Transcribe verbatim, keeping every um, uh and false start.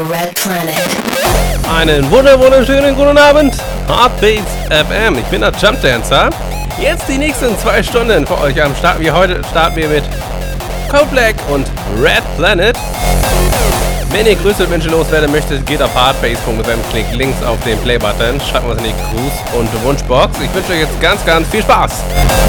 Red Planet. Einen wunder wunderschönen guten Abend, Heartbeats F M. Ich bin der Jump Dancer. Jetzt die nächsten zwei Stunden für euch am Start. Wie heute starten wir mit Code Black und Red Planet. Wenn ihr Grüße und Wünsche loswerden möchtet, geht auf heartbeats punkt f m, klickt links auf den Play-Button, schreibt was in die Gruß- und Wunschbox. Ich wünsche euch jetzt ganz, ganz viel Spaß.